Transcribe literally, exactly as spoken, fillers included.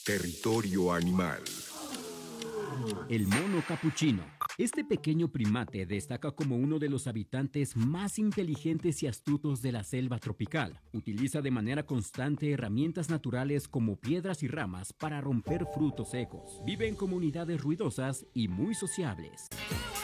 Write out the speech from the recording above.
Territorio animal. El mono capuchino. Este pequeño primate destaca como uno de los habitantes más inteligentes y astutos de la selva tropical. Utiliza de manera constante herramientas naturales como piedras y ramas para romper frutos secos. Vive en comunidades ruidosas y muy sociables.